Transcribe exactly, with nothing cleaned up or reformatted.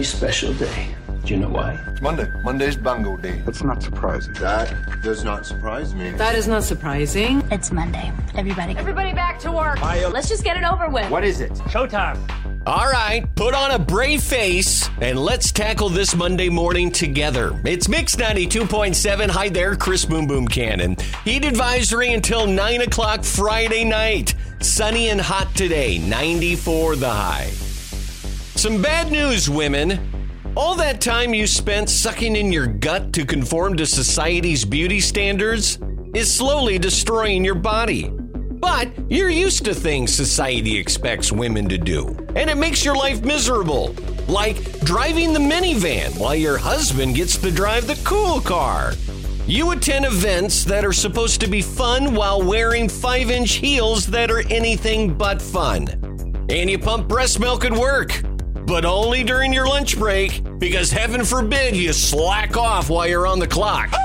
special day. Do you know why? It's Monday. Monday's Bungo Day. That's not surprising. That does not surprise me. That is not surprising. It's Monday. Everybody. Everybody back to work. Let's just get it over with. What is it? Showtime. All right, put on a brave face, and let's tackle this Monday morning together. It's Mix ninety-two point seven. Hi there, Chris Boom Boom Cannon. Heat advisory until nine o'clock Friday night. Sunny and hot today, ninety-four the high. Some bad news, women. All that time you spent sucking in your gut to conform to society's beauty standards is slowly destroying your body. But you're used to things society expects women to do, and it makes your life miserable. Like driving the minivan while your husband gets to drive the cool car. You attend events that are supposed to be fun while wearing five-inch heels that are anything but fun. And you pump breast milk at work, but only during your lunch break, because heaven forbid you slack off while you're on the clock.